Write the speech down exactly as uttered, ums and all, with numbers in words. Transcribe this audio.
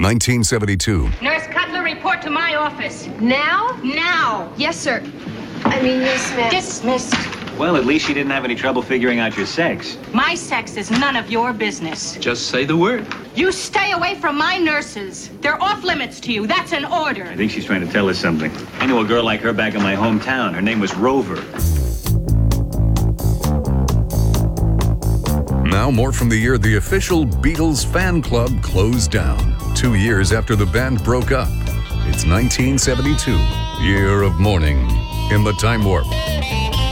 nineteen seventy-two. Nurse Cutler, report to my office. Now? Now. Yes, sir. I mean, yes, ma'am. Dismissed. Well, at least she didn't have any trouble figuring out your sex. My sex is none of your business. Just say the word. You stay away from my nurses. They're off limits to you. That's an order. I think she's trying to tell us something. I knew a girl like her back in my hometown. Her name was Rover. Now more from the year the official Beatles fan club closed down. Two years after the band broke up. It's nineteen seventy-two, year of mourning in the Time Warp.